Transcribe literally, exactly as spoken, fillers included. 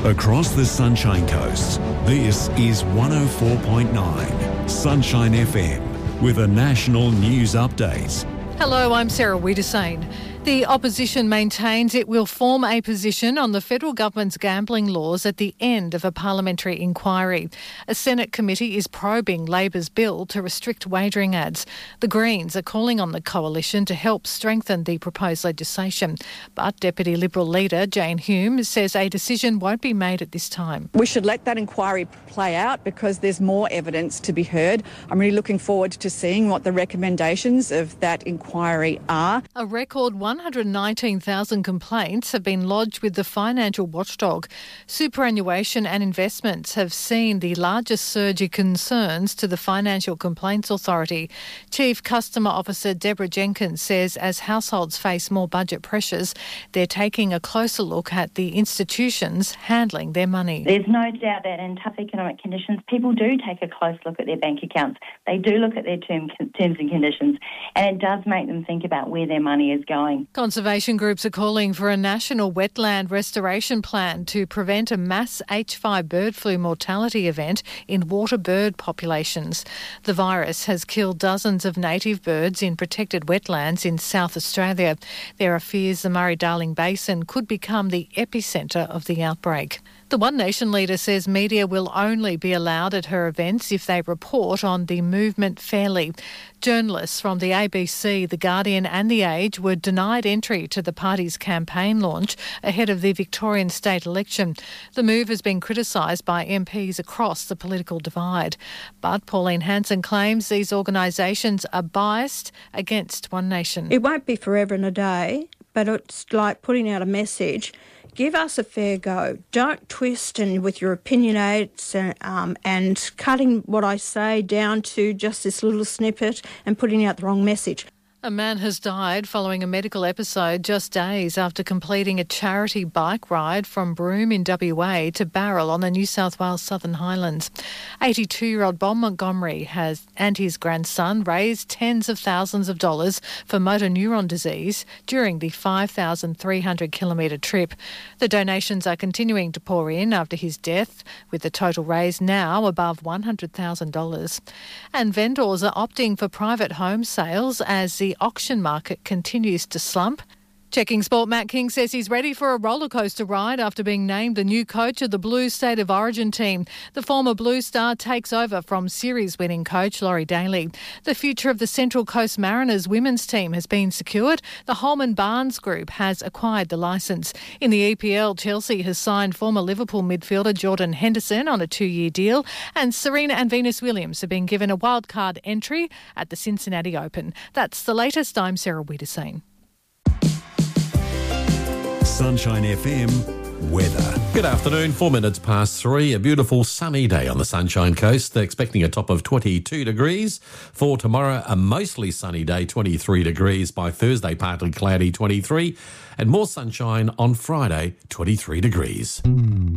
Across the Sunshine Coast, this is one oh four point nine Sunshine F M with a national news update. Hello, I'm Sarah Wiedersane. The opposition maintains it will form a position on the federal government's gambling laws at the end of a parliamentary inquiry. A Senate committee is probing Labor's bill to restrict wagering ads. The Greens are calling on the coalition to help strengthen the proposed legislation. But Deputy Liberal leader Jane Hume says a decision won't be made at this time. We should let that inquiry play out because there's more evidence to be heard. I'm really looking forward to seeing what the recommendations of that inquiry are. A record one hundred nineteen thousand complaints have been lodged with the financial watchdog. Superannuation and investments have seen the largest surge in concerns to the Financial Complaints Authority. Chief Customer Officer Deborah Jenkins says as households face more budget pressures, they're taking a closer look at the institutions handling their money. There's no doubt that in tough economic conditions, people do take a close look at their bank accounts. They do look at their term, terms and conditions, and it does make them think about where their money is going. Conservation groups are calling for a national wetland restoration plan to prevent a mass H five bird flu mortality event in water bird populations. The virus has killed dozens of native birds in protected wetlands in South Australia. There are fears the Murray-Darling Basin could become the epicentre of the outbreak. The One Nation leader says media will only be allowed at her events if they report on the movement fairly. Journalists from the A B C, The Guardian and The Age were denied entry to the party's campaign launch ahead of the Victorian state election. The move has been criticised by M Ps across the political divide. But Pauline Hanson claims these organisations are biased against One Nation. It won't be forever and a day, but it's like putting out a message. Give us a fair go. Don't twist and with your opinionates and, um, and cutting what I say down to just this little snippet and putting out the wrong message. A man has died following a medical episode just days after completing a charity bike ride from Broome in W A to Barrel on the New South Wales Southern Highlands. eighty-two-year-old Bob Montgomery has and his grandson raised tens of thousands of dollars for motor neuron disease during the five thousand three hundred kilometre trip. The donations are continuing to pour in after his death, with the total raised now above one hundred thousand dollars. And vendors are opting for private home sales as the auction market continues to slump. Checking Sport, Matt King says he's ready for a rollercoaster ride after being named the new coach of the Blues State of Origin team. The former Blues star takes over from series-winning coach Laurie Daly. The future of the Central Coast Mariners women's team has been secured. The Holman Barnes Group has acquired the licence. In the E P L, Chelsea has signed former Liverpool midfielder Jordan Henderson on a two-year deal, and Serena and Venus Williams have been given a wildcard entry at the Cincinnati Open. That's the latest. I'm Sarah Wiedersane. Sunshine F M weather. Good afternoon, four minutes past three. A beautiful sunny day on the Sunshine Coast. They're expecting a top of twenty-two degrees. For tomorrow, a mostly sunny day, twenty-three degrees. By Thursday, partly cloudy, twenty-three. And more sunshine on Friday, twenty-three degrees.